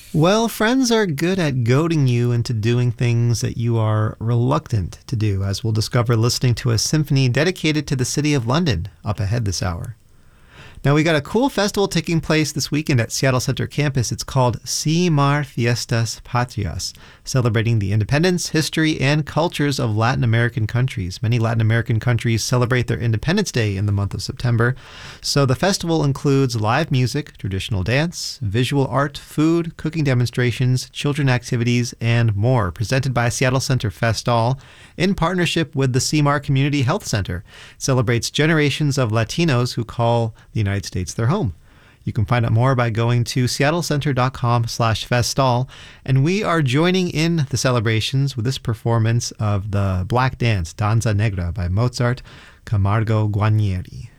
Well, friends are good at goading you into doing things that you are reluctant to do, as we'll discover listening to a symphony dedicated to the city of London up ahead this hour. Now, we got a cool festival taking place this weekend at Seattle Center campus. It's called CIMAR Fiestas Patrias, celebrating the independence, history, and cultures of Latin American countries. Many Latin American countries celebrate their Independence Day in the month of September. So the festival includes live music, traditional dance, visual art, food, cooking demonstrations, children activities, and more, presented by Seattle Center Festal in partnership with the CIMAR Community Health Center. It celebrates generations of Latinos who call the United States their home. You can find out more by going to seattlecenter.com/festal. And we are joining in the celebrations with this performance of the Black Dance, Danza Negra, by Mozart Camargo Guarnieri.